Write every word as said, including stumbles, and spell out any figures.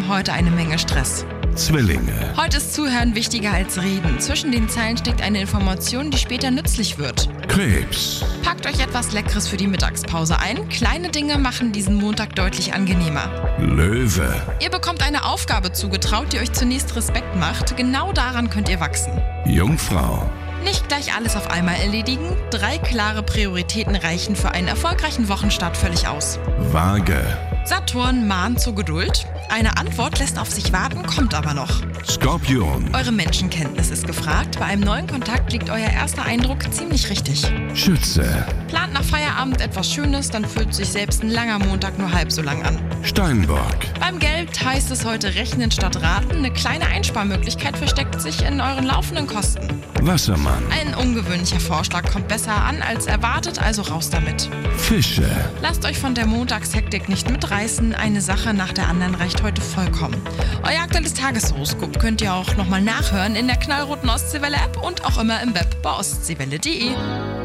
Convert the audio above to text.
heute eine Menge Stress. Zwillinge. Heute ist Zuhören wichtiger als Reden. Zwischen den Zeilen steckt eine Information, die später nützlich wird. Krebs. Packt euch etwas Leckeres für die Mittagspause ein. Kleine Dinge machen diesen Montag deutlich angenehmer. Löwe. Ihr bekommt eine Aufgabe zugetraut, die euch zunächst Respekt macht. Genau daran könnt ihr wachsen. Jungfrau. Nicht gleich alles auf einmal erledigen. Drei klare Prioritäten reichen für einen erfolgreichen Wochenstart völlig aus. Waage. Saturn mahnt zur Geduld. Eine Antwort lässt auf sich warten, kommt aber noch. Skorpion. Eure Menschenkenntnis ist gefragt. Bei einem neuen Kontakt liegt euer erster Eindruck ziemlich richtig. Schütze. Plant nach Feierabend etwas Schönes, dann fühlt sich selbst ein langer Montag nur halb so lang an. Steinbock. Beim Geld heißt es heute rechnen statt raten. Eine kleine Einsparmöglichkeit versteckt sich in euren laufenden Kosten. Wassermann. Ein ungewöhnlicher Vorschlag kommt besser an als erwartet, also raus damit. Fische. Lasst euch von der Montagshektik nicht mitreißen. Eine Sache nach der anderen reicht heute vollkommen. Euer aktuelles Tageshoroskop könnt ihr auch nochmal nachhören in der knallroten Ostseewelle-App und auch immer im Web bei ostseewelle punkt de.